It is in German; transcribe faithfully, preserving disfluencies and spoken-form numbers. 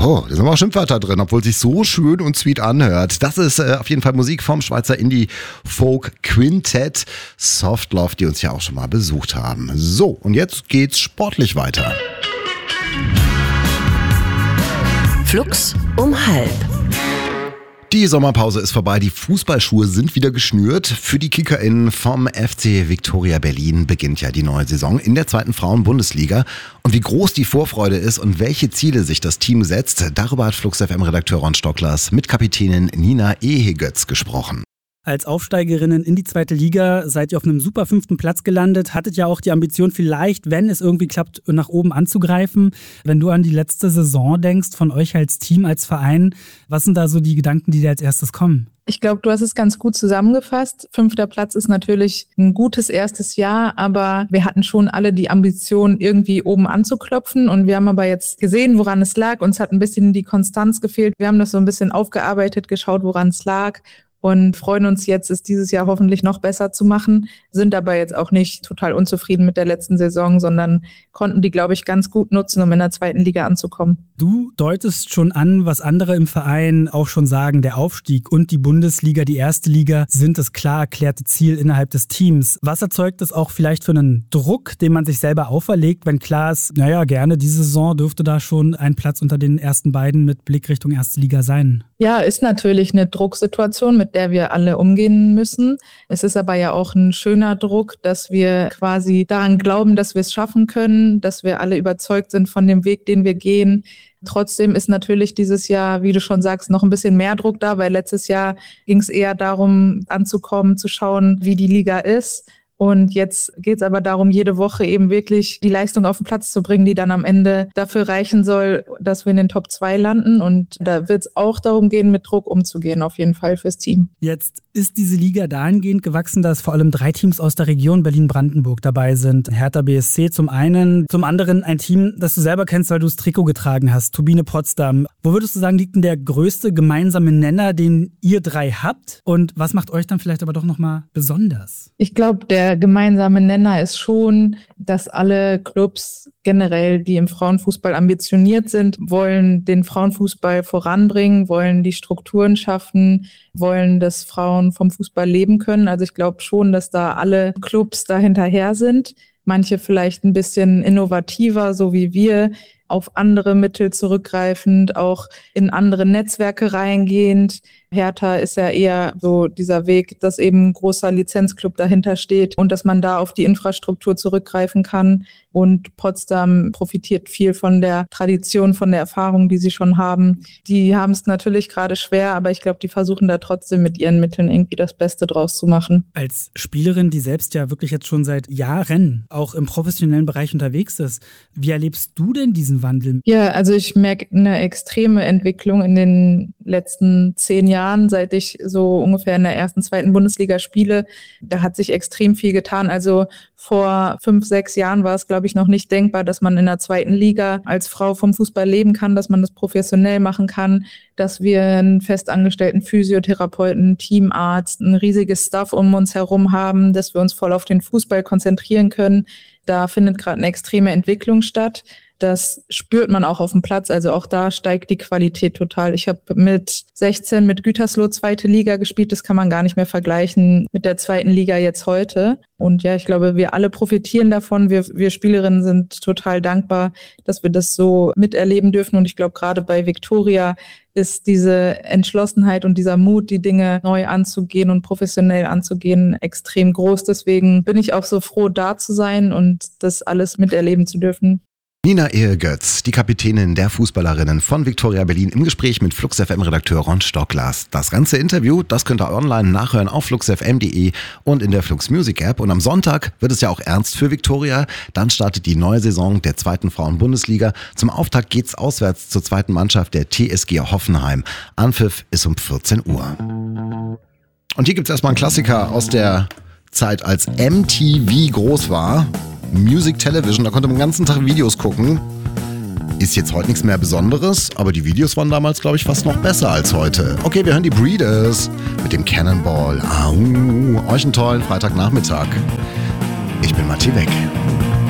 Oh, da sind aber auch Schimpfwörter drin, obwohl es sich so schön und sweet anhört. Das ist äh, auf jeden Fall Musik vom Schweizer Indie-Folk-Quintett Soft Love, die uns ja auch schon mal besucht haben. So, und jetzt geht's sportlich weiter. Flux um halb. Die Sommerpause ist vorbei, die Fußballschuhe sind wieder geschnürt. Für die KickerInnen vom F C Viktoria Berlin beginnt ja die neue Saison in der zweiten Frauen-Bundesliga. Und wie groß die Vorfreude ist und welche Ziele sich das Team setzt, darüber hat Flux F M-Redakteur Ron Stocklers mit Kapitänin Nina Ehegötz gesprochen. Als Aufsteigerinnen in die zweite Liga seid ihr auf einem super fünften Platz gelandet. Hattet ja auch die Ambition, vielleicht, wenn es irgendwie klappt, nach oben anzugreifen. Wenn du an die letzte Saison denkst, von euch als Team, als Verein, was sind da so die Gedanken, die dir als erstes kommen? Ich glaube, du hast es ganz gut zusammengefasst. Fünfter Platz ist natürlich ein gutes erstes Jahr, aber wir hatten schon alle die Ambition, irgendwie oben anzuklopfen. Und wir haben aber jetzt gesehen, woran es lag. Uns hat ein bisschen die Konstanz gefehlt. Wir haben das so ein bisschen aufgearbeitet, geschaut, woran es lag. Und freuen uns jetzt, es dieses Jahr hoffentlich noch besser zu machen, sind aber jetzt auch nicht total unzufrieden mit der letzten Saison, sondern konnten die, glaube ich, ganz gut nutzen, um in der zweiten Liga anzukommen. Du deutest schon an, was andere im Verein auch schon sagen, der Aufstieg und die Bundesliga, die erste Liga, sind das klar erklärte Ziel innerhalb des Teams. Was erzeugt das auch vielleicht für einen Druck, den man sich selber auferlegt, wenn klar ist, naja, gerne diese Saison dürfte da schon ein Platz unter den ersten beiden mit Blick Richtung erste Liga sein? Ja, ist natürlich eine Drucksituation, mit der wir alle umgehen müssen. Es ist aber ja auch ein schöner Druck, dass wir quasi daran glauben, dass wir es schaffen können, dass wir alle überzeugt sind von dem Weg, den wir gehen. Trotzdem ist natürlich dieses Jahr, wie du schon sagst, noch ein bisschen mehr Druck da, weil letztes Jahr ging es eher darum, anzukommen, zu schauen, wie die Liga ist. Und jetzt geht es aber darum, jede Woche eben wirklich die Leistung auf den Platz zu bringen, die dann am Ende dafür reichen soll, dass wir in den Top zwei landen. Und da wird es auch darum gehen, mit Druck umzugehen, auf jeden Fall fürs Team. Jetzt ist diese Liga dahingehend gewachsen, dass vor allem drei Teams aus der Region Berlin-Brandenburg dabei sind. Hertha B S C zum einen, zum anderen ein Team, das du selber kennst, weil du das Trikot getragen hast, Turbine Potsdam. Wo würdest du sagen, liegt denn der größte gemeinsame Nenner, den ihr drei habt? Und was macht euch dann vielleicht aber doch nochmal besonders? Ich glaube, der Der gemeinsame Nenner ist schon, dass alle Clubs generell, die im Frauenfußball ambitioniert sind, wollen den Frauenfußball voranbringen, wollen die Strukturen schaffen, wollen, dass Frauen vom Fußball leben können. Also ich glaube schon, dass da alle Clubs da hinterher sind. Manche vielleicht ein bisschen innovativer, so wie wir, auf andere Mittel zurückgreifend, auch in andere Netzwerke reingehend. Hertha ist ja eher so dieser Weg, dass eben ein großer Lizenzclub dahinter steht und dass man da auf die Infrastruktur zurückgreifen kann. Und Potsdam profitiert viel von der Tradition, von der Erfahrung, die sie schon haben. Die haben es natürlich gerade schwer, aber ich glaube, die versuchen da trotzdem mit ihren Mitteln irgendwie das Beste draus zu machen. Als Spielerin, die selbst ja wirklich jetzt schon seit Jahren auch im professionellen Bereich unterwegs ist, wie erlebst du denn diesen Wandel? Ja, also ich merke eine extreme Entwicklung in den letzten zehn Jahren, seit ich so ungefähr in der ersten, zweiten Bundesliga spiele. Da hat sich extrem viel getan. Also vor fünf, sechs Jahren war es, glaube ich, noch nicht denkbar, dass man in der zweiten Liga als Frau vom Fußball leben kann, dass man das professionell machen kann, dass wir einen festangestellten Physiotherapeuten, Teamarzt, ein riesiges Staff um uns herum haben, dass wir uns voll auf den Fußball konzentrieren können. Da findet gerade eine extreme Entwicklung statt. Das spürt man auch auf dem Platz, also auch da steigt die Qualität total. Ich habe mit sechzehn mit Gütersloh zweite Liga gespielt, das kann man gar nicht mehr vergleichen mit der zweiten Liga jetzt heute. Und ja, ich glaube, wir alle profitieren davon. Wir, wir Spielerinnen sind total dankbar, dass wir das so miterleben dürfen. Und ich glaube, gerade bei Viktoria ist diese Entschlossenheit und dieser Mut, die Dinge neu anzugehen und professionell anzugehen, extrem groß. Deswegen bin ich auch so froh, da zu sein und das alles miterleben zu dürfen. Nina Ehegötz, die Kapitänin der Fußballerinnen von Viktoria Berlin, im Gespräch mit Flux F M-Redakteur Ron Stocklers. Das ganze Interview, das könnt ihr online nachhören auf flux f m punkt de und in der Flux Music App. Und am Sonntag wird es ja auch ernst für Viktoria. Dann startet die neue Saison der zweiten Frauen-Bundesliga. Zum Auftakt geht's auswärts zur zweiten Mannschaft der T S G Hoffenheim. Anpfiff ist um vierzehn Uhr. Und hier gibt's erstmal einen Klassiker aus der Zeit, als M T V groß war. Music Television, da konnte man den ganzen Tag Videos gucken. Ist jetzt heute nichts mehr Besonderes, aber die Videos waren damals, glaube ich, fast noch besser als heute. Okay, wir hören die Breeders mit dem Cannonball. Au, euch einen tollen Freitagnachmittag. Ich bin Matti Weck.